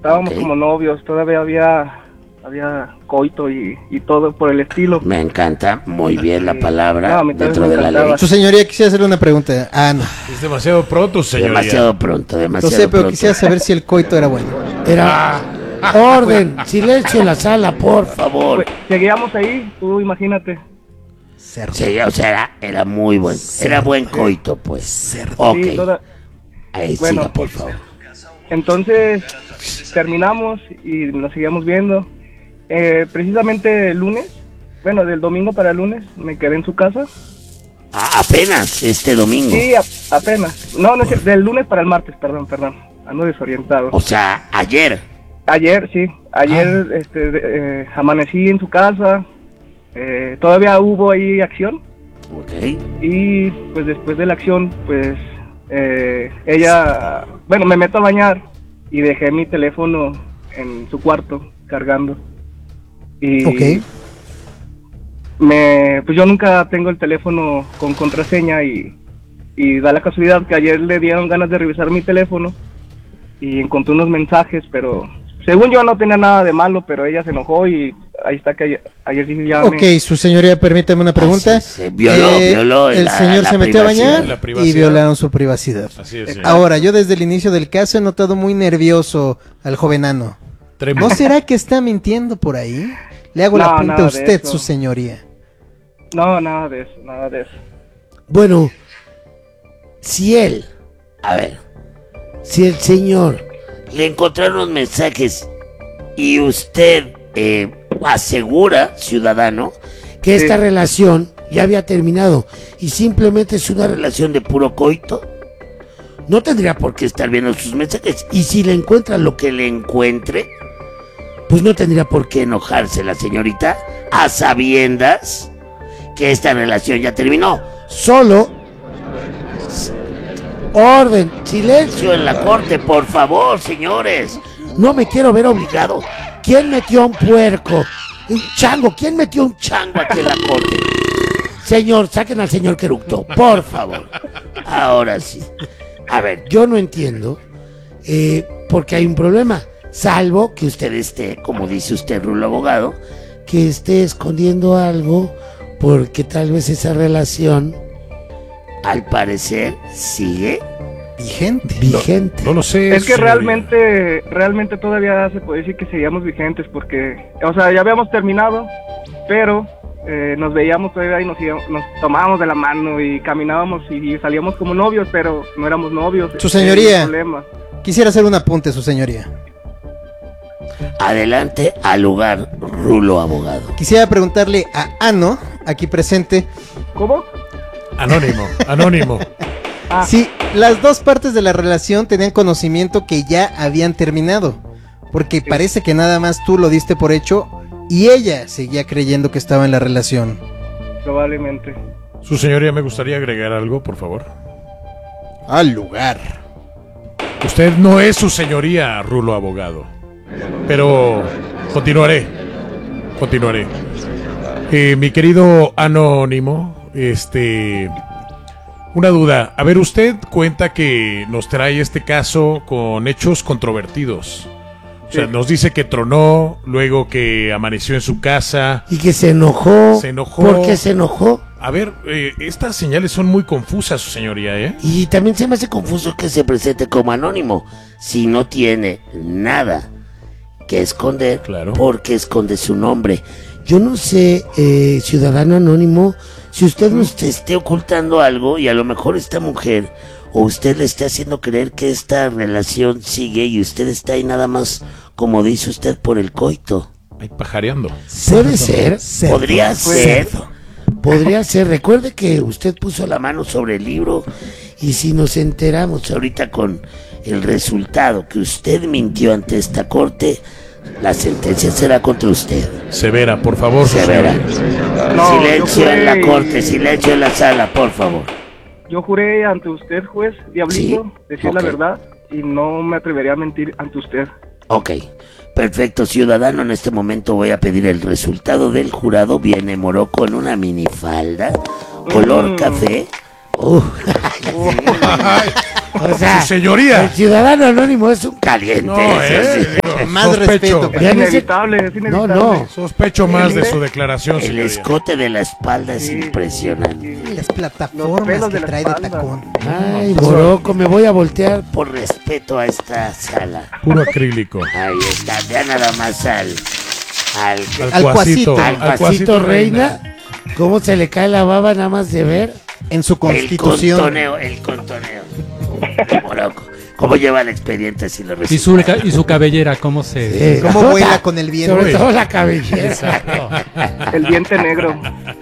Estábamos como novios, todavía había coito y todo por el estilo. Me encanta muy bien la palabra dentro de la ley. Su señoría, quisiera hacerle una pregunta. No. Es demasiado pronto, señoría. Demasiado pronto. No sé, pero quisiera saber si el coito era bueno. Orden, silencio en la sala, por favor. Pues, seguíamos ahí, tú imagínate. Sí, o sea, era muy buen. Era buen coito, pues. Ok. Sí, Ahí bueno, siga, por favor. Entonces, terminamos y nos seguíamos viendo. Precisamente el lunes, del domingo para el lunes, me quedé en su casa. Apenas, este domingo. Sí, apenas. No, del lunes para el martes, perdón. Ando desorientado. O sea, ayer. Ayer, sí. Ayer amanecí en su casa. Todavía hubo ahí acción. Ok. Y pues después de la acción, pues ella, me meto a bañar y dejé mi teléfono en su cuarto cargando. Y pues yo nunca tengo el teléfono con contraseña y da la casualidad que ayer le dieron ganas de revisar mi teléfono y encontré unos mensajes, pero según yo no tenía nada de malo, pero ella se enojó y ahí está que ayer sí ya su señoría, permítame una pregunta. Se violó el señor se metió a bañar y violaron su privacidad. Así es, Ahora, yo desde el inicio del caso he notado muy nervioso al jovenano. ¿No será que está mintiendo por ahí? Le hago la pregunta a usted, su señoría. No, nada de eso. Bueno, si el señor le encontraron mensajes y usted asegura, ciudadano, que esta relación ya había terminado y simplemente es una relación de puro coito, no tendría por qué estar viendo sus mensajes. Y si le encuentra lo que le encuentre, pues no tendría por qué enojarse la señorita a sabiendas que esta relación ya terminó. Solo orden, silencio en la corte, por favor, señores. No me quiero ver obligado. ¿Quién metió a un puerco? Un chango. ¿Quién metió un chango aquí en la corte? Señor, saquen al señor que eructó, por favor. Ahora sí. A ver, yo no entiendo porque hay un problema. Salvo que usted esté, como dice usted, Rulo abogado, que esté escondiendo algo porque tal vez esa relación, al parecer, sigue vigente. No lo sé. Es que realmente todavía se puede decir que seguíamos vigentes porque, ya habíamos terminado, pero nos veíamos todavía y nos tomábamos de la mano y caminábamos y salíamos como novios, pero no éramos novios. Su señoría, quisiera hacer un apunte, su señoría. Adelante al lugar, Rulo abogado. Quisiera preguntarle a Ano, aquí presente. ¿Cómo? Anónimo. Si las dos partes de la relación tenían conocimiento que ya habían terminado, porque parece que nada más tú lo diste por hecho y ella seguía creyendo que estaba en la relación. Probablemente. Su señoría, me gustaría agregar algo, por favor. Al lugar. Usted no es su señoría, Rulo abogado. Pero continuaré. Mi querido Anónimo, una duda. A ver, usted cuenta que nos trae este caso con hechos controvertidos. O sea, nos dice que tronó, luego que amaneció en su casa. Y que se enojó. ¿Por qué se enojó? A ver, estas señales son muy confusas, su señoría, ¿eh? Y también se me hace confuso que se presente como anónimo. Si no tiene nada que esconder, claro. ¿Por qué esconde su nombre? Yo no sé, ciudadano anónimo, si usted nos esté ocultando algo y a lo mejor esta mujer o usted le esté haciendo creer que esta relación sigue y usted está ahí nada más, como dice usted, por el coito. Ahí pajareando. Puede ser, podría ser. Recuerde que usted puso la mano sobre el libro y si nos enteramos ahorita con el resultado que usted mintió ante esta corte, la sentencia será contra usted. Severa, por favor. Severa. Silencio en la corte, silencio en la sala, por favor. Yo juré ante usted, juez Diablito, decir la verdad y no me atrevería a mentir ante usted. Ok, perfecto, ciudadano. En este momento voy a pedir el resultado del jurado. Viene Moró con una minifalda, color café. O sea, su señoría. El ciudadano anónimo es un caliente. No, eso sí. Más Sospecho. respeto. Ya Es ni se- inevitable, es No, inevitable. no. Sospecho más de su declaración, El señoría. escote de la espalda es Sí, impresionante. sí. Las Los plataformas pelos que de la trae de espalda. tacón. Ay, Boroco, me voy a voltear por respeto a esta sala. Puro acrílico. Ahí está, ya nada más al Al cuasito. al pasito reina. ¿Cómo se le cae la baba nada más de ver? En su constitución. El contoneo. Boroco, ¿cómo lleva el expediente si lo Y recibe? y su cabellera, ¿cómo se...? Sí. ¿Cómo vuela con el viento? Sobre todo la cabellera. El diente negro.